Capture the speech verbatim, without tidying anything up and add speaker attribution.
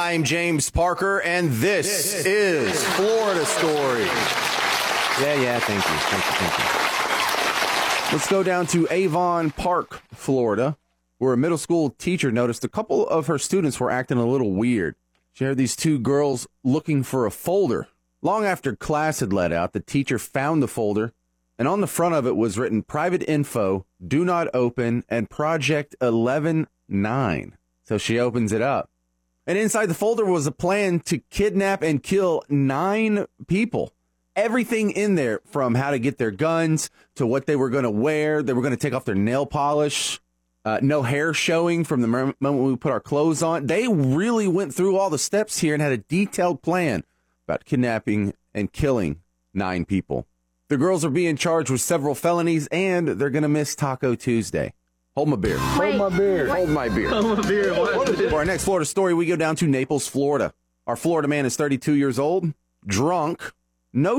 Speaker 1: I'm James Parker, and this, this is Florida Story. Yeah, yeah, thank you, thank you, thank you. Let's go down to Avon Park, Florida, where a middle school teacher noticed a couple of her students were acting a little weird. She heard these two girls looking for a folder. Long after class had let out, the teacher found the folder, and on the front of it was written private info, do not open, and project eleven nine. So she opens it up. And inside the folder was a plan to kidnap and kill nine people. Everything in there, from how to get their guns to what they were going to wear. They were going to take off their nail polish. Uh, no hair showing from the moment we put our clothes on. They really went through all the steps here and had a detailed plan about kidnapping and killing nine people. The girls are being charged with several felonies, and they're going to miss Taco Tuesday. Hold my beer.
Speaker 2: Wait,
Speaker 1: Hold my beer.
Speaker 2: what?
Speaker 1: Hold my beer.
Speaker 3: Hold my beer. What?
Speaker 1: For our next Florida story, we go down to Naples, Florida. Our Florida man is thirty-two years old, drunk, no